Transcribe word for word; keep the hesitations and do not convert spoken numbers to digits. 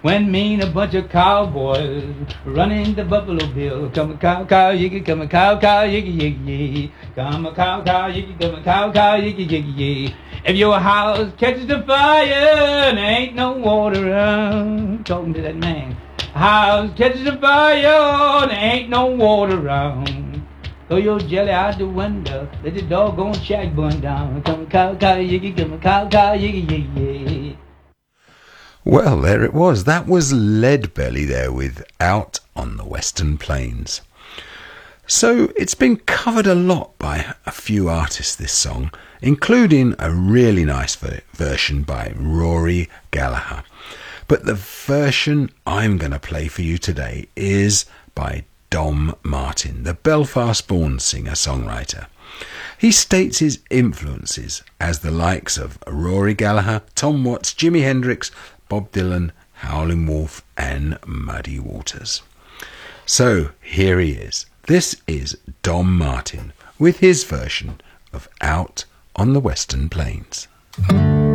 When me and a bunch of cowboys running the Buffalo Bill. Come a cow, cow, yiggy, come a cow, cow, yiggy, yiggy, yiggy. Come a cow, cow, yiggy, come a cow, cow, yiggy, yiggy, yiggy. If your house catches the fire and ain't no water around. Talking to that man. House catches the fire and ain't no water around. Throw your jelly out the window. Let the doggone shack burn down. Come a cow, cow, yiggy, come a cow, cow, yiggy, yiggy, yiggy. Well, there it was. That was Leadbelly there with Out on the Western Plains. So it's been covered a lot by a few artists, this song, including a really nice ver- version by Rory Gallagher. But the version I'm going to play for you today is by Dom Martin, the Belfast-born singer-songwriter. He states his influences as the likes of Rory Gallagher, Tom Watts, Jimi Hendrix, Bob Dylan, Howlin' Wolf and Muddy Waters. So here he is. This is Dom Martin with his version of Out on the Western Plains.